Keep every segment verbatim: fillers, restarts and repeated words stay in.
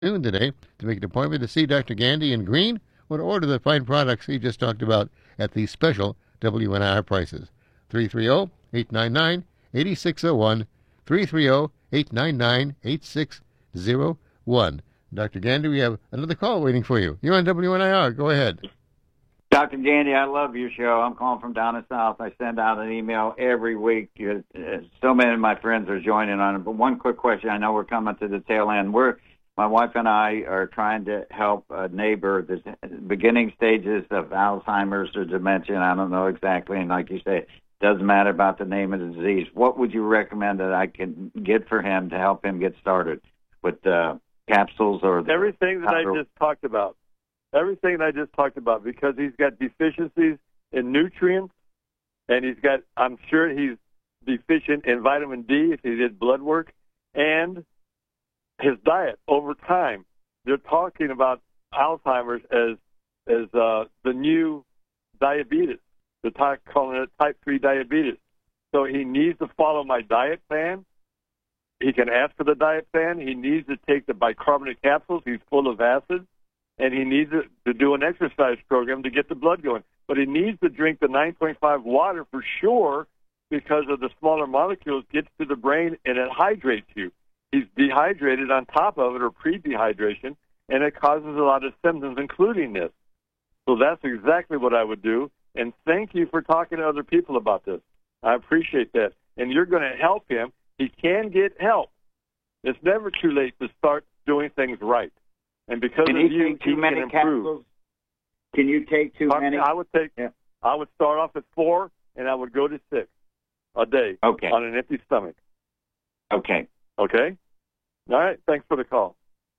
noon today to make an appointment to see Doctor Gandy in Green or to order the fine products he just talked about at these special W N I R prices. three three zero, eight nine nine, eight six zero one, three three zero, eight nine nine, eight six zero one. Doctor Gandy, we have another call waiting for you. You're on W N I R. Go ahead. Doctor Gandy, I love your show. I'm calling from down in South. I send out an email every week. So many of my friends are joining on it. But one quick question. I know we're coming to the tail end. We're, my wife and I are trying to help a neighbor. There's beginning stages of Alzheimer's or dementia. I don't know exactly. And like you say, it doesn't matter about the name of the disease. What would you recommend that I can get for him to help him get started with uh, capsules or the everything that powder? I just talked about? Everything that I just talked about, because he's got deficiencies in nutrients, and he's got, I'm sure he's deficient in vitamin D if he did blood work, and his diet over time. They're talking about Alzheimer's as as uh, the new diabetes. They're talk, calling it type three diabetes. So he needs to follow my diet plan. He can ask for the diet plan. He needs to take the bicarbonate capsules. He's full of acid. And he needs to, to do an exercise program to get the blood going. But he needs to drink the nine point five water for sure, because of the smaller molecules gets to the brain and it hydrates you. He's dehydrated on top of it, or pre-dehydration, and it causes a lot of symptoms, including this. So that's exactly what I would do. And thank you for talking to other people about this. I appreciate that. And you're going to help him. He can get help. It's never too late to start doing things right. And because can of he you, take too he many can improve. capsules? Can you take too I, many? I would take. Yeah. I would start off at four, and I would go to six a day. Okay. On an empty stomach. Okay. Okay. All right. Thanks for the call.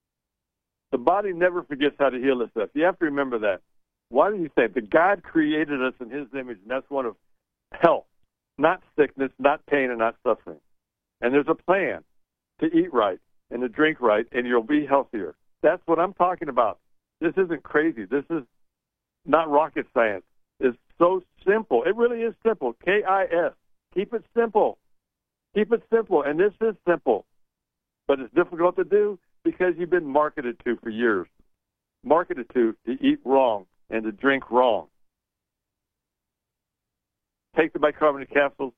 The body never forgets how to heal itself. You have to remember that. Why do you say that God created us in His image, and that's one of health, not sickness, not pain, and not suffering. And there's a plan to eat right and to drink right, and you'll be healthier. That's what I'm talking about. This isn't crazy. This is not rocket science. It's so simple. It really is simple. K I S. Keep it simple. Keep it simple. And this is simple. But it's difficult to do because you've been marketed to for years. Marketed to to eat wrong and to drink wrong. Take the bicarbonate capsules.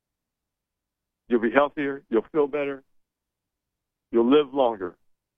You'll be healthier. You'll feel better. You'll live longer.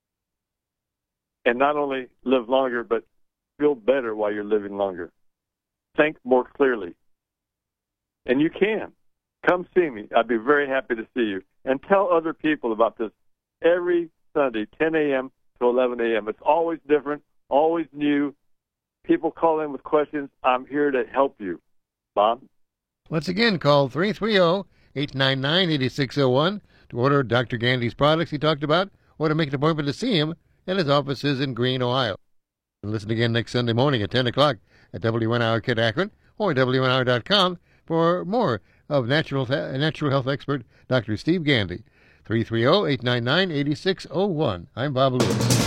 And not only live longer, but feel better while you're living longer. Think more clearly. And you can. Come see me. I'd be very happy to see you. And tell other people about this every Sunday, ten a.m. to eleven a.m. It's always different, always new. People call in with questions. I'm here to help you. Bob? Once again, call three three zero, eight nine nine, eight six zero one to order Doctor Gandy's products he talked about, or to make an appointment to see him at his offices in Greene, Ohio. And listen again next Sunday morning at ten o'clock at W N I R Kid Akron or W N I R dot com for more of natural natural health expert Doctor Steve Gandy. three three zero, eight nine nine, eight six zero one. I'm Bob Lewis.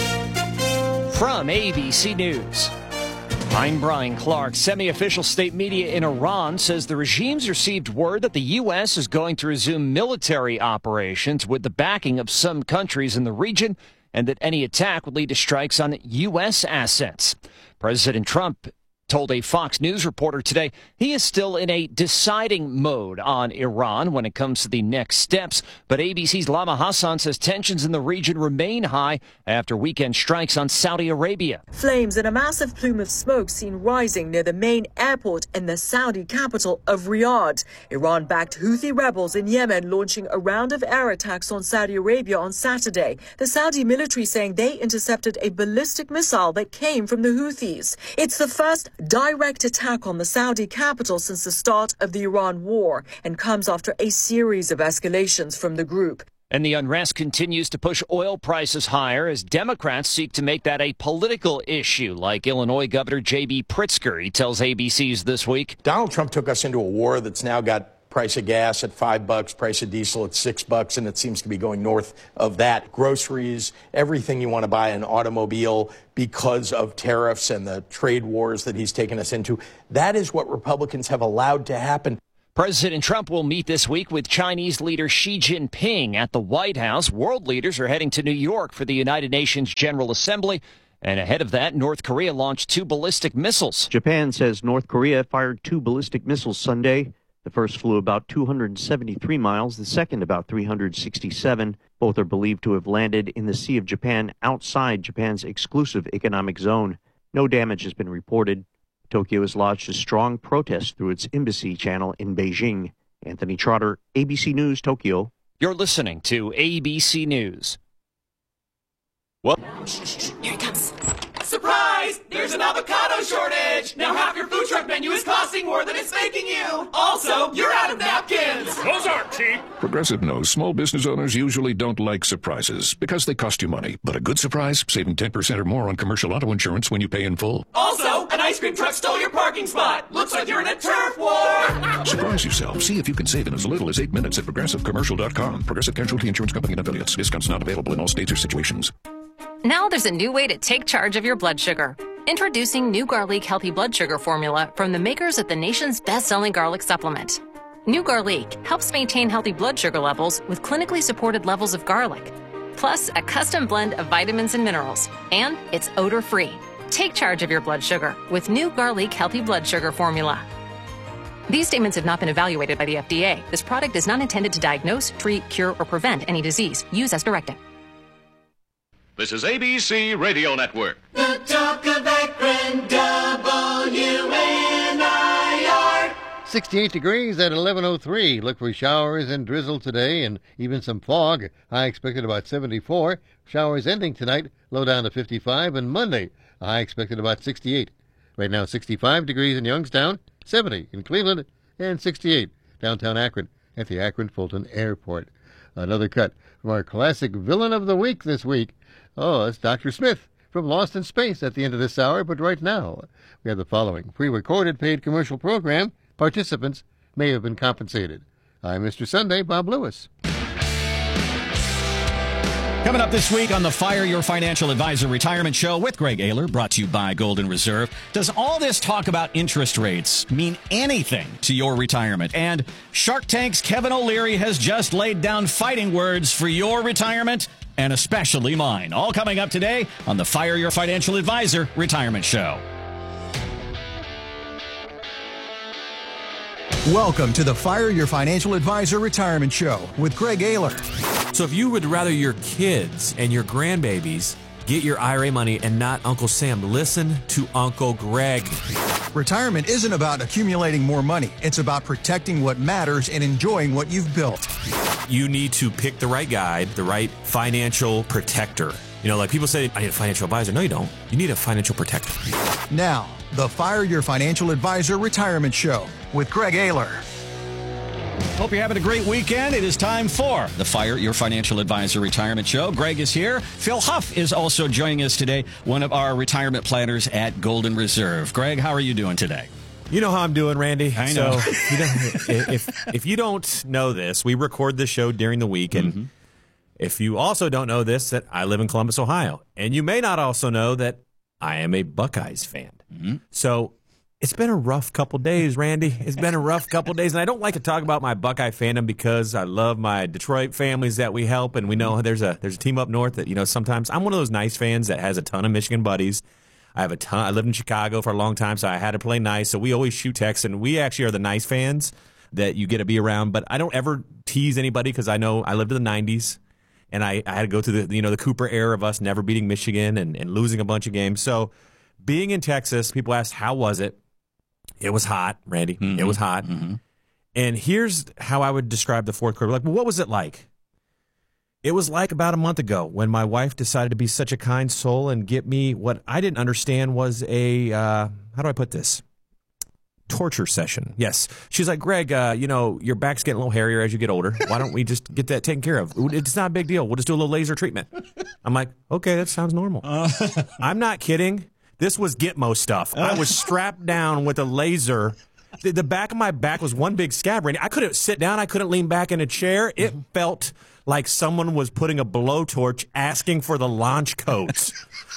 From A B C News, I'm Brian Clark. Semi-official state media in Iran says the regime's received word that the U S is going to resume military operations with the backing of some countries in the region, and that any attack would lead to strikes on U S assets. President Trump told a Fox News reporter today he is still in a deciding mode on Iran when it comes to the next steps. But A B C's Lama Hassan says tensions in the region remain high after weekend strikes on Saudi Arabia. Flames and a massive plume of smoke seen rising near the main airport in the Saudi capital of Riyadh. Iran-backed Houthi rebels in Yemen launching a round of air attacks on Saudi Arabia on Saturday. The Saudi military saying they intercepted a ballistic missile that came from the Houthis. It's the first direct attack on the Saudi capital since the start of the Iran war, and comes after a series of escalations from the group. And the unrest continues to push oil prices higher as Democrats seek to make that a political issue, like Illinois Governor J B Pritzker. He tells A B C's This Week. Donald Trump took us into a war that's now got price of gas at five bucks, price of diesel at six bucks, and it seems to be going north of that. Groceries, everything you want to buy an automobile because of tariffs and the trade wars that he's taken us into. That is what Republicans have allowed to happen. President Trump will meet this week with Chinese leader Xi Jinping at the White House. World leaders are heading to New York for the United Nations General Assembly. And ahead of that, North Korea launched two ballistic missiles. Japan says North Korea fired two ballistic missiles Sunday. The first flew about two hundred seventy-three miles, the second about three hundred sixty-seven. Both are believed to have landed in the Sea of Japan outside Japan's exclusive economic zone. No damage has been reported. Tokyo has lodged a strong protest through its embassy channel in Beijing. Anthony Trotter, A B C News, Tokyo. You're listening to A B C News. Well, here it comes. Surprise! There's an avocado shortage! Now half your food truck menu is costing more than it's making you! Also, you're out of napkins! Those aren't cheap! Progressive knows small business owners usually don't like surprises because they cost you money. But a good surprise, saving ten percent or more on commercial auto insurance when you pay in full. Also, an ice cream truck stole your parking spot! Looks like you're in a turf war! Surprise yourself. See if you can save in as little as eight minutes at progressive commercial dot com. Progressive Casualty Insurance Company and affiliates. Discounts not available in all states or situations. Now there's a new way to take charge of your blood sugar. Introducing New Garlic Healthy Blood Sugar Formula from the makers of the nation's best-selling garlic supplement. New Garlic helps maintain healthy blood sugar levels with clinically supported levels of garlic, plus a custom blend of vitamins and minerals, and it's odor-free. Take charge of your blood sugar with New Garlic Healthy Blood Sugar Formula. These statements have not been evaluated by the F D A. This product is not intended to diagnose, treat, cure, or prevent any disease. Use as directed. This is A B C Radio Network. The talk of Akron, W N I R. sixty-eight degrees at eleven oh three. Look for showers and drizzle today and even some fog. High expected about seventy-four. Showers ending tonight, low down to fifty-five. And Monday, high expected about sixty-eight. Right now, sixty-five degrees in Youngstown, seventy in Cleveland, and sixty-eight downtown Akron at the Akron-Fulton Airport. Another cut from our classic villain of the week this week. Oh, it's Doctor Smith from Lost in Space at the end of this hour. But right now, we have the following pre-recorded paid commercial program. Participants may have been compensated. I'm Mister Sunday, Bob Lewis. Coming up this week on the Fire Your Financial Advisor Retirement Show with Greg Ayler, brought to you by Golden Reserve. Does all this talk about interest rates mean anything to your retirement? And Shark Tank's Kevin O'Leary has just laid down fighting words for your retirement, and especially mine. All coming up today on the Fire Your Financial Advisor Retirement Show. Welcome to the Fire Your Financial Advisor Retirement Show with Greg Ayler. So if you would rather your kids and your grandbabies get your I R A money and not Uncle Sam, listen to Uncle Greg. Retirement isn't about accumulating more money. It's about protecting what matters and enjoying what you've built. You need to pick the right guide, the right financial protector. You know, like people say, I need a financial advisor. No, you don't. You need a financial protector. Now, the Fire Your Financial Advisor Retirement Show with Greg Ayler. Hope you're having a great weekend. It is time for the Fire Your Financial Advisor Retirement Show. Greg is here. Phil Huff is also joining us today, one of our retirement planners at Golden Reserve. Greg, how are you doing today? You know how I'm doing, Randy. I know. So, you know, if, if you don't know this, we record the show during the week. And mm-hmm. if you also don't know this, that I live in Columbus, Ohio. And you may not also know that I am a Buckeyes fan. Mm-hmm. So it's been a rough couple days, Randy. It's been a rough couple days. And I don't like to talk about my Buckeye fandom because I love my Detroit families that we help. And we know there's a there's a team up north that, you know, sometimes I'm one of those nice fans that has a ton of Michigan buddies. I have a ton. I lived in Chicago for a long time, so I had to play nice. So we always shoot texts, and we actually are the nice fans that you get to be around. But I don't ever tease anybody because I know I lived in the nineties, and I, I had to go through the you know the Cooper era of us never beating Michigan and, and losing a bunch of games. So being in Texas, people asked, how was it? It was hot, Randy. Mm-hmm. It was hot. Mm-hmm. And here's how I would describe the fourth quarter. Like, well, what was it like? It was like about a month ago when my wife decided to be such a kind soul and get me what I didn't understand was a, uh, how do I put this? Torture session. Yes. She's like, Greg, uh, you know, your back's getting a little hairier as you get older. Why don't we just get that taken care of? It's not a big deal. We'll just do a little laser treatment. I'm like, okay, that sounds normal. Uh. I'm not kidding. This was Gitmo stuff. I was strapped down with a laser. The, the back of my back was one big scab. I couldn't sit down. I couldn't lean back in a chair. It mm-hmm. felt like someone was putting a blowtorch asking for the launch codes.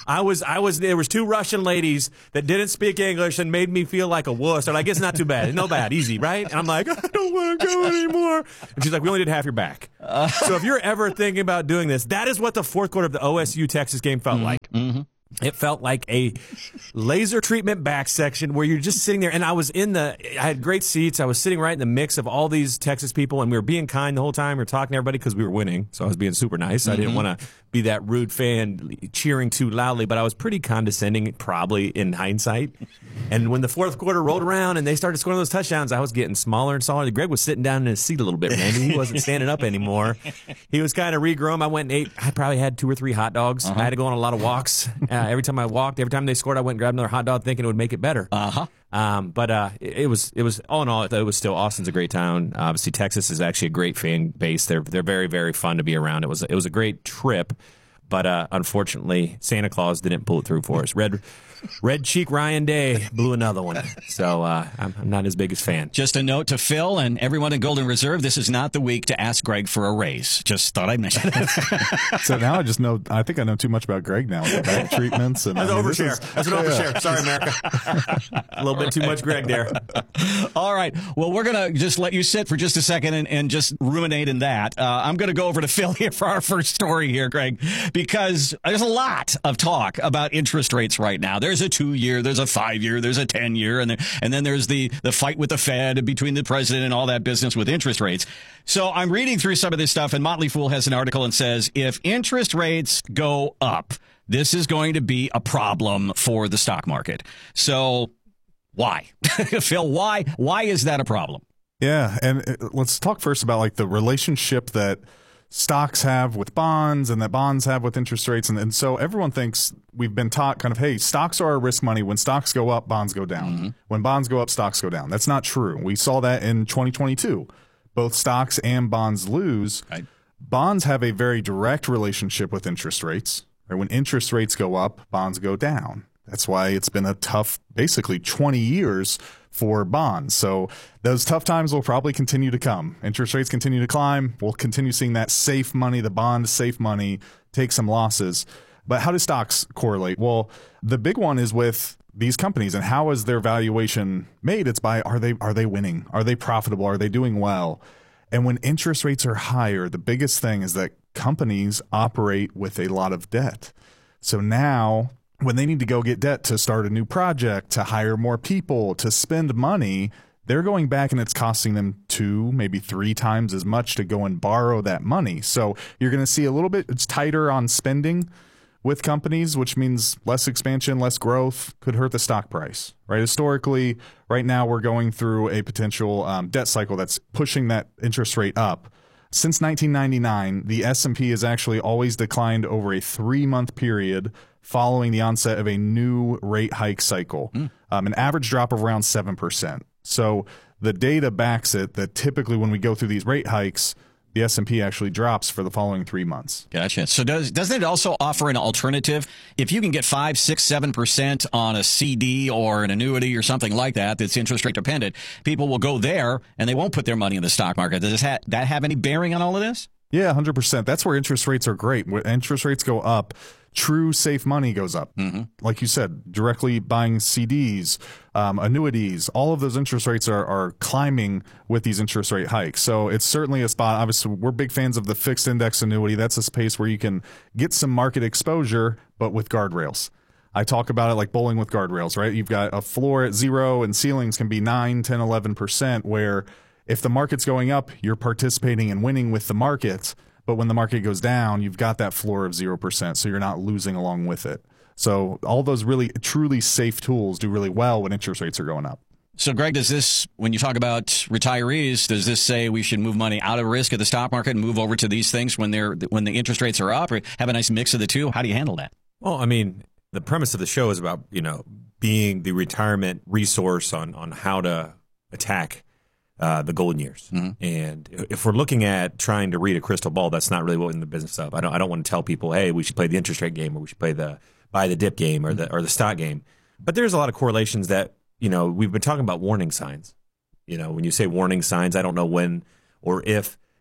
I was, I was, there was two Russian ladies that didn't speak English and made me feel like a wuss. They're like, it's not too bad. It's no bad. Easy, right? And I'm like, I don't want to go anymore. And she's like, we only did half your back. Uh, so if you're ever thinking about doing this, that is what the fourth quarter of the O S U Texas game felt mm-hmm, like. Mm-hmm. It felt like a laser treatment back section where you're just sitting there. And I was in the, I had great seats. I was sitting right in the mix of all these Texas people, and we were being kind the whole time. We were talking to everybody because we were winning. So I was being super nice. Mm-hmm. I didn't want to be that rude fan cheering too loudly, but I was pretty condescending, probably in hindsight. And when the fourth quarter rolled around and they started scoring those touchdowns, I was getting smaller and smaller. Greg was sitting down in his seat a little bit, Randy. He wasn't standing up anymore. He was kind of regrown. I went and ate. I probably had two or three hot dogs. Uh-huh. I had to go on a lot of walks. Uh, every time I walked, every time they scored, I went and grabbed another hot dog thinking it would make it better. Uh-huh. Um, but uh, it, it was, it was all in all, it was still, Austin's a great town. Obviously, Texas is actually a great fan base. They're they're very, very fun to be around. It was it was a great trip. But uh, unfortunately, Santa Claus didn't pull it through for us. Red Red Cheek Ryan Day blew another one. So uh, I'm, I'm not his biggest fan. Just a note to Phil and everyone in Golden Reserve, this is not the week to ask Greg for a raise. Just thought I'd mention it. So now I just know, I think I know too much about Greg now with the back treatments. And, That's I an mean, overshare. Is, That's an overshare. Sorry, America. A little bit too much Greg there. All right. Well, we're going to just let you sit for just a second and, and just ruminate in that. Uh, I'm going to go over to Phil here for our first story here, Greg, because there's a lot of talk about interest rates right now. There's a two-year, there's a five-year, there's a ten-year, and, there, and then there's the, the fight with the Fed between the president and all that business with interest rates. So I'm reading through some of this stuff, and Motley Fool has an article and says, if interest rates go up, this is going to be a problem for the stock market. So why? Phil, why? Why is that a problem? Yeah, and let's talk first about like the relationship that stocks have with bonds and that bonds have with interest rates. And, and so everyone thinks we've been taught kind of, hey, stocks are our risk money. When stocks go up, bonds go down. Mm-hmm. When bonds go up, stocks go down. That's not true. We saw that in twenty twenty-two. Both stocks and bonds lose. Right. Bonds have a very direct relationship with interest rates. Right? When interest rates go up, bonds go down. That's why it's been a tough, basically twenty years for bonds. So those tough times will probably continue to come. Interest rates continue to climb. We'll continue seeing that safe money, the bond safe money, take some losses. But how do stocks correlate? Well, the big one is with these companies, and how is their valuation made? It's by, are they are they winning? Are they profitable? Are they doing well? And when interest rates are higher, the biggest thing is that companies operate with a lot of debt. So now when they need to go get debt to start a new project, to hire more people, to spend money, they're going back and it's costing them two, maybe three times as much to go and borrow that money. So you're going to see a little bit, it's tighter on spending with companies, which means less expansion, less growth, could hurt the stock price, right? Historically, right now we're going through a potential um, debt cycle that's pushing that interest rate up. Since nineteen ninety-nine, the S and P has actually always declined over a three-month period following the onset of a new rate hike cycle, mm. um, an average drop of around seven percent. So the data backs it that typically when we go through these rate hikes, the S and P actually drops for the following three months. Gotcha. So does, doesn't it also offer an alternative? If you can get five, six, seven percent on a C D or an annuity or something like that that's interest rate dependent, people will go there and they won't put their money in the stock market. Does ha- that have any bearing on all of this? Yeah, one hundred percent. That's where interest rates are great. When interest rates go up, true safe money goes up. Mm-hmm. Like you said, directly buying C Ds, um, annuities, all of those interest rates are, are climbing with these interest rate hikes. So it's certainly a spot. Obviously, we're big fans of the fixed index annuity. That's a space where you can get some market exposure, but with guardrails. I talk about it like bowling with guardrails, right? You've got a floor at zero and ceilings can be nine, ten, eleven percent, where if the market's going up, you're participating and winning with the market. But when the market goes down, you've got that floor of zero percent, so you're not losing along with it. So all those really, truly safe tools do really well when interest rates are going up. So, Greg, does this, when you talk about retirees, does this say we should move money out of risk of the stock market and move over to these things when they're when the interest rates are up, or have a nice mix of the two? How do you handle that? Well, I mean, the premise of the show is about, you know, being the retirement resource on, on how to attack Uh, the golden years. Mm-hmm. And if we're looking at trying to read a crystal ball, that's not really what we're in the business of. I don't I don't want to tell people, hey, we should play the interest rate game, or we should play the buy the dip game, or the or the stock game. But there's a lot of correlations that, you know, we've been talking about warning signs. You know, when you say warning signs, I don't know when or if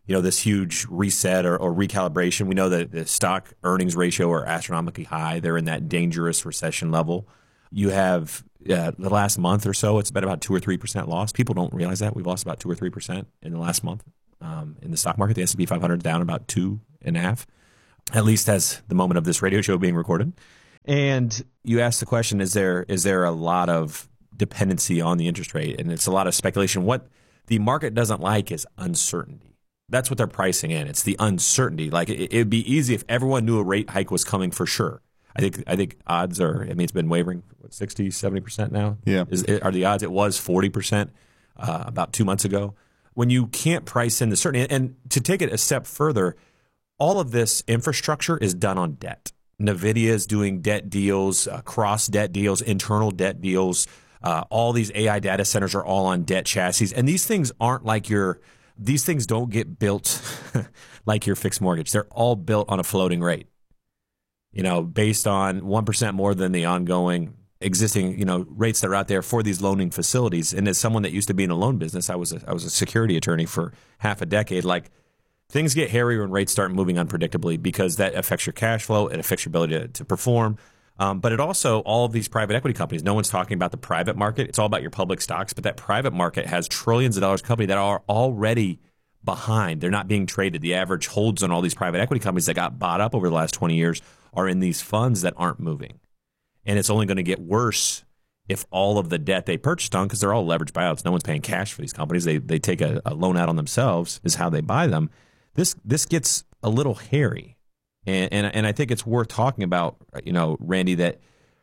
you know, this huge reset or, or recalibration. We know that the stock earnings ratio are astronomically high. They're in that dangerous recession level. You have uh, the last month or so, it's been about two or three percent loss. People don't realize that we've lost about two or three percent in the last month um, in the stock market. The S and P five hundred is down about two and a half, at least as the moment of this radio show being recorded. And you ask the question: Is there is there a lot of dependency on the interest rate? And it's a lot of speculation. What the market doesn't like is uncertainty. That's what they're pricing in. It's the uncertainty. Like it would be easy if everyone knew a rate hike was coming for sure. I think I think odds are, I mean, it's been wavering, what, sixty, seventy percent now? Yeah. Is, are the odds? It was forty percent uh, about two months ago. When you can't price in the certainty, and to take it a step further, all of this infrastructure is done on debt. NVIDIA is doing debt deals, uh, cross-debt deals, internal debt deals. Uh, all these A I data centers are all on debt chassis. And these things aren't like your, these things don't get built like your fixed mortgage. They're all built on a floating rate, you know, based on one percent more than the ongoing existing, you know, rates that are out there for these loaning facilities. And as someone that used to be in a loan business, I was a, I was a security attorney for half a decade. Like, things get hairy when rates start moving unpredictably because that affects your cash flow. It affects your ability to, to perform. Um, but it also, all of these private equity companies, no one's talking about the private market. It's all about your public stocks. But that private market has trillions of dollars of companies that are already behind. They're not being traded. The average holds on all these private equity companies that got bought up over the last twenty years are in these funds that aren't moving. And it's only going to get worse if all of the debt they purchased on, because they're all leveraged buyouts. No one's paying cash for these companies. They they take a, a loan out on themselves is how they buy them. This this gets a little hairy, and, and and I think it's worth talking about, you know, Randy, that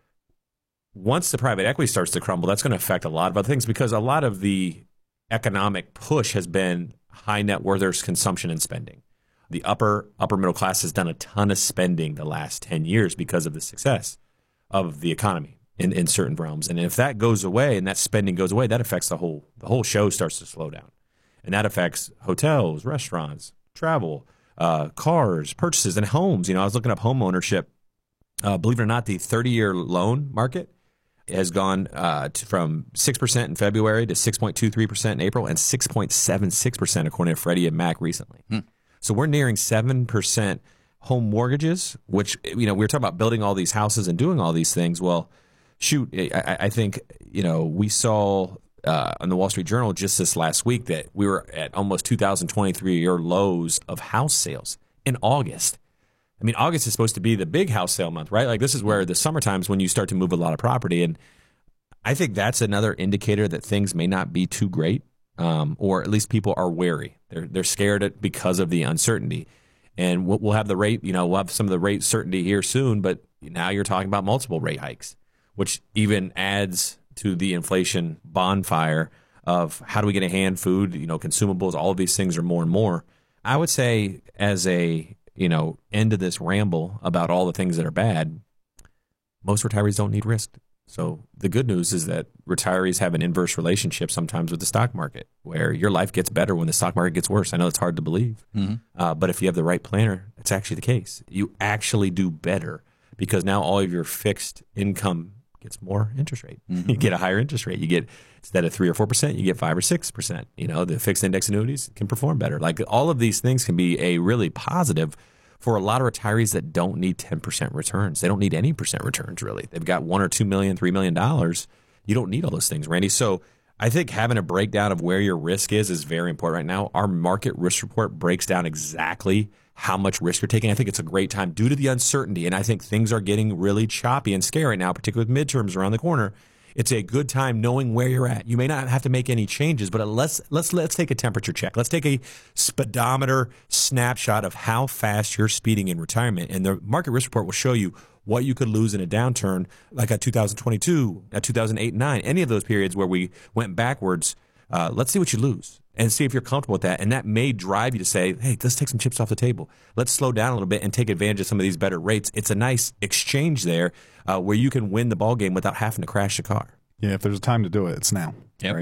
once the private equity starts to crumble, that's going to affect a lot of other things, because a lot of the economic push has been high net worthers' consumption and spending. The upper upper middle class has done a ton of spending the last ten years because of the success of the economy in, in certain realms, and if that goes away and that spending goes away, that affects the whole the whole show starts to slow down, and that affects hotels, restaurants, travel, uh, cars, purchases, and homes. You know, I was looking up home ownership. Uh, believe it or not, the thirty-year loan market has gone uh, to, from six percent in February to six point two three percent in April and six point seven six percent according to Freddie and Mac recently. Hmm. So we're nearing seven percent home mortgages, which, you know, we were talking about building all these houses and doing all these things. Well, shoot, I, I think, you know, we saw uh, on the Wall Street Journal just this last week that we were at almost two thousand twenty-three year lows of house sales in August. I mean, August is supposed to be the big house sale month, right? Like, this is where the summertime is when you start to move a lot of property. And I think that's another indicator that things may not be too great, um, or at least people are wary. They're they're scared because of the uncertainty. And we'll, we'll have the rate, you know, we'll have some of the rate certainty here soon, but now you're talking about multiple rate hikes, which even adds to the inflation bonfire of how do we get a hand, food, you know, consumables, all of these things are more and more. I would say, as a, you know, end of this ramble about all the things that are bad, most retirees don't need risk. So the good news is that retirees have an inverse relationship sometimes with the stock market, where your life gets better when the stock market gets worse. I know it's hard to believe, mm-hmm. uh, but if you have the right planner, it's actually the case. You actually do better because now all of your fixed income gets more interest rate. Mm-hmm. You get a higher interest rate. You get, instead of three or four percent, you get five or six percent. You know, the fixed index annuities can perform better. Like, all of these things can be a really positive for a lot of retirees that don't need ten percent returns. They don't need any percent returns, really. They've got one or two million, three million dollars. You don't need all those things, Randy. So I think having a breakdown of where your risk is is very important right now. Our market risk report breaks down exactly how much risk you're taking. I think it's a great time due to the uncertainty, and I think things are getting really choppy and scary right now, particularly with midterms around the corner. It's a good time knowing where you're at. You may not have to make any changes, but let's let's let's take a temperature check. Let's take a speedometer snapshot of how fast you're speeding in retirement, and the market risk report will show you what you could lose in a downturn, like at two thousand twenty-two, at two thousand eight and nine, any of those periods where we went backwards. Uh, let's see what you lose and see if you're comfortable with that. And that may drive you to say, hey, let's take some chips off the table. Let's slow down a little bit and take advantage of some of these better rates. It's a nice exchange there uh, where you can win the ball game without having to crash the car. Yeah, if there's a time to do it, it's now. Yep. Right.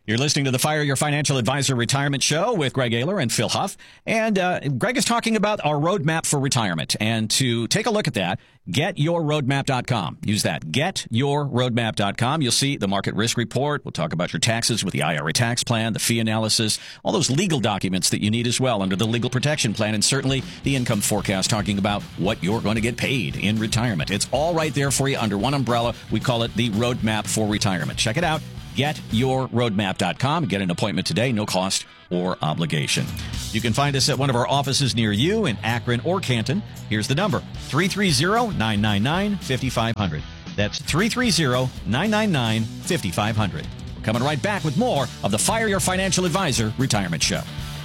You're listening to the Fire Your Financial Advisor Retirement Show with Greg Ayler and Phil Huff. And uh, Greg is talking about our roadmap for retirement. And to take a look at that, get your roadmap dot com. Use that, get your roadmap dot com. You'll see the market risk report. We'll talk about your taxes with the I R A tax plan, the fee analysis, all those legal documents that you need as well under the legal protection plan, and certainly the income forecast talking about what you're going to get paid in retirement. It's all right there for you under one umbrella. We call it the Roadmap for Retirement. Check it out. get your roadmap dot com. Get an appointment today, no cost or obligation. You can find us at one of our offices near you in Akron or Canton. Here's the number, three three zero, nine nine nine, five five zero zero. That's three three zero, nine nine nine, five five zero zero. We're coming right back with more of the Fire Your Financial Advisor Retirement Show.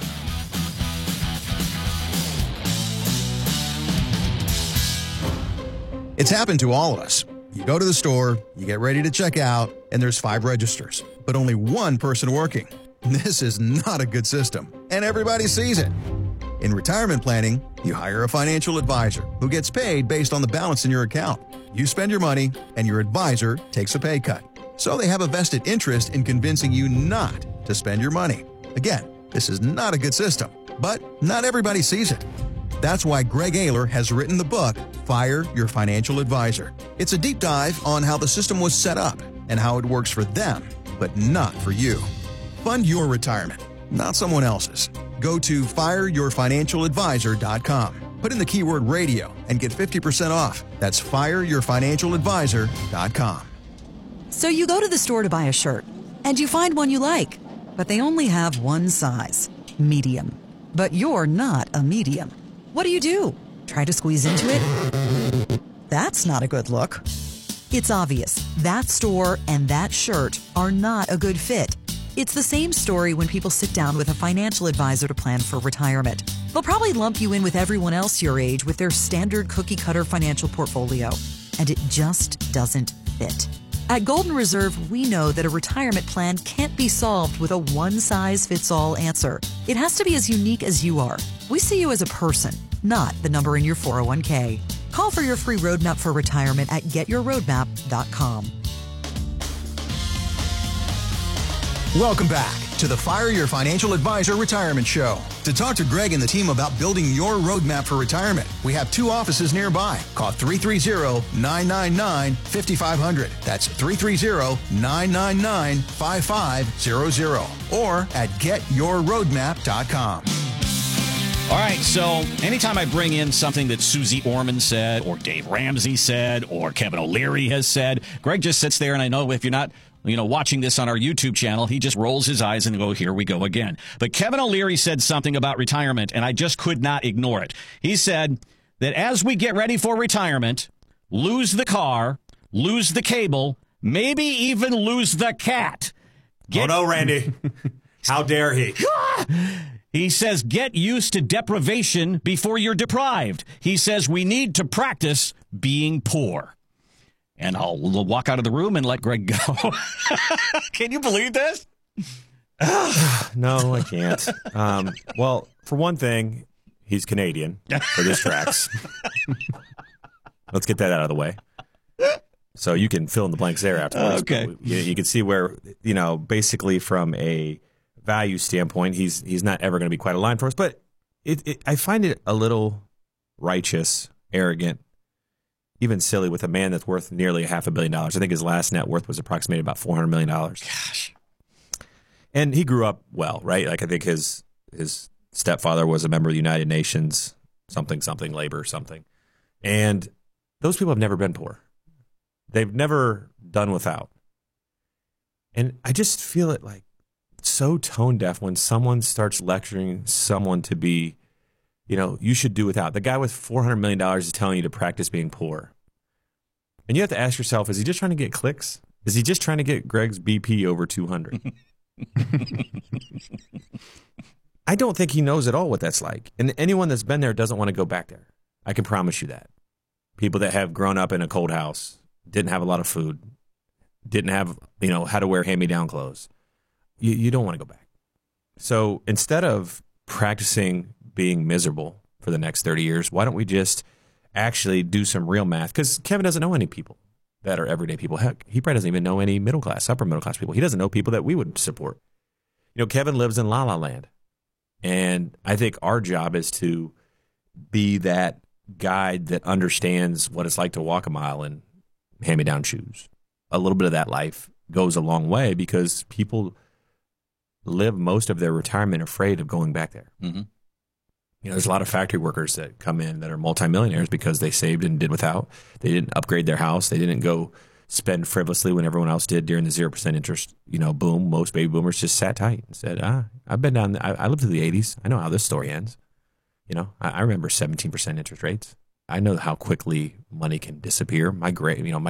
It's happened to all of us. You go to the store, you get ready to check out, and there's five registers, but only one person working. This is not a good system, and everybody sees it. In retirement planning, you hire a financial advisor who gets paid based on the balance in your account. You spend your money, and your advisor takes a pay cut. So they have a vested interest in convincing you not to spend your money. Again, this is not a good system, but not everybody sees it. That's why Greg Ayler has written the book, Fire Your Financial Advisor. It's a deep dive on how the system was set up and how it works for them, but not for you. Fund your retirement, not someone else's. Go to fire your financial advisor dot com. Put in the keyword radio and get fifty percent off. That's fire your financial advisor dot com. So you go to the store to buy a shirt, and you find one you like, but they only have one size, medium. But you're not a medium. What do you do? Try to squeeze into it? That's not a good look. It's obvious that store and that shirt are not a good fit. It's the same story when people sit down with a financial advisor to plan for retirement. They'll probably lump you in with everyone else your age with their standard cookie-cutter financial portfolio, and it just doesn't fit. At Golden Reserve, we know that a retirement plan can't be solved with a one-size-fits-all answer. It has to be as unique as you are. We see you as a person, not the number in your four oh one k. Call for your free roadmap for retirement at get your roadmap dot com. Welcome back to the Fire Your Financial Advisor Retirement Show. To talk to Greg and the team about building your roadmap for retirement, we have two offices nearby. Call three three zero, nine nine nine, five five zero zero. That's three three zero, nine nine nine, five five zero zero. Or at get your roadmap dot com. All right, so anytime I bring in something that Susie Orman said, or Dave Ramsey said, or Kevin O'Leary has said, Greg just sits there, and I know if you're not you know, watching this on our YouTube channel, he just rolls his eyes and go, here we go again. But Kevin O'Leary said something about retirement, and I just could not ignore it. He said that as we get ready for retirement, lose the car, lose the cable, maybe even lose the cat. Get- oh, no, Randy. How dare he? He says, get used to deprivation before you're deprived. He says we need to practice being poor. And I'll walk out of the room and let Greg go. Can you believe this? No, I can't. Um, well, for one thing, he's Canadian, so this tracks. Let's get that out of the way. So you can fill in the blanks there afterwards. Okay. You, you can see where, you know, basically from a value standpoint, he's he's not ever going to be quite aligned for us. But it, it, I find it a little righteous, arrogant, even silly with a man that's worth nearly a half a billion dollars. I think his last net worth was approximated about four hundred million dollars. Gosh. And he grew up well, right? Like I think his his stepfather was a member of the United Nations, something, something, labor, something. And those people have never been poor. They've never done without. And I just feel it like so tone deaf when someone starts lecturing someone to be, you know, you should do without. The guy with four hundred million dollars is telling you to practice being poor. And you have to ask yourself, is he just trying to get clicks? Is he just trying to get Greg's B P over two hundred? I don't think he knows at all what that's like. And anyone that's been there doesn't want to go back there. I can promise you that. People that have grown up in a cold house, didn't have a lot of food, didn't have, you know, how to wear hand-me-down clothes. You, you don't want to go back. So instead of practicing being miserable for the next thirty years, why don't we just actually do some real math? Because Kevin doesn't know any people that are everyday people. Heck, he probably doesn't even know any middle class, upper middle class people. He doesn't know people that we would support. you know, Kevin lives in La La Land. And I think our job is to be that guide that understands what it's like to walk a mile in hand-me-down shoes. A little bit of that life goes a long way because people live most of their retirement afraid of going back there. Mm-hmm. You know, there's a lot of factory workers that come in that are multimillionaires because they saved and did without. They didn't upgrade their house. They didn't go spend frivolously when everyone else did during the zero percent interest, you know, boom. Most baby boomers just sat tight and said, ah, I've been down, I, I lived through the eighties. I know how this story ends. You know, I, I remember seventeen percent interest rates. I know how quickly money can disappear. My great, you know, my